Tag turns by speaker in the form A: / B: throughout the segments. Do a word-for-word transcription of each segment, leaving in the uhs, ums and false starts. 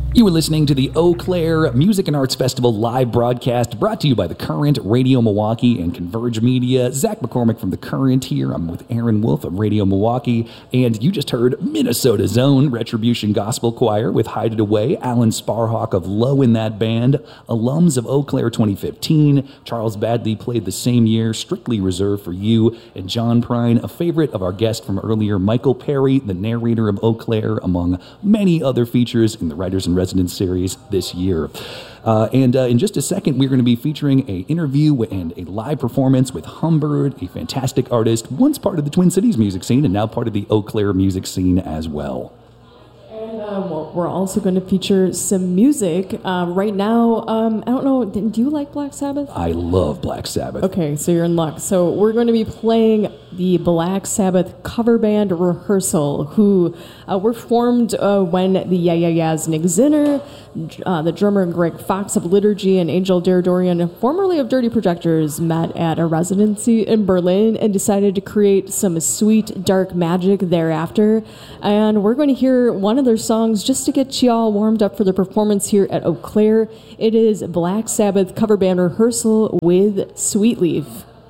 A: You are listening to the Eau Claire Music and Arts Festival live broadcast brought to you by The Current, Radio Milwaukee, and Converge Media. Zach McCormick from The Current here. I'm with Aaron Wolf of Radio Milwaukee. And you just heard Minnesota's own Retribution Gospel Choir with Hide It Away, Alan Sparhawk of Low in that band, alums of Eau Claire twenty fifteen. Charles Badley played the same year, Strictly Reserved for You. And John Prine, a favorite of our guest from earlier, Michael Perry, the narrator of Eau Claire, among many other features in the Writers in Residence series this year. Uh, and uh, in just a second, we're going to be featuring an interview and a live performance with Humbird, a fantastic artist, once part of the Twin Cities music scene and now part of the Eau Claire music scene as well.
B: And uh, well, we're also going to feature some music. Uh, right now, um, I don't know, do you like Black Sabbath?
A: I love Black Sabbath.
B: Okay, so you're in luck. So we're going to be playing the Black Sabbath cover band Rehearsal, who uh, were formed uh, when the Yeah Yeah Yeahs, Nick Zinner, uh, the drummer Greg Fox of Liturgy, and Angel Deradorian, formerly of Dirty Projectors, met at a residency in Berlin and decided to create some sweet, dark magic thereafter. And we're going to hear one of their songs just to get y'all warmed up for the performance here at Eau Claire. It is Black Sabbath cover band Rehearsal with Sweet Leaf.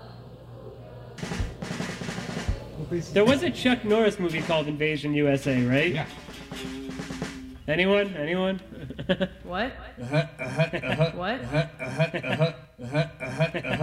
C: There was a Chuck Norris movie called Invasion U S A, right?
D: Yeah.
C: Anyone? Anyone?
B: What?
D: Uh-huh, uh-huh, uh-huh,
B: What?
D: uh-huh, uh-huh, uh-huh, uh-huh, uh-huh,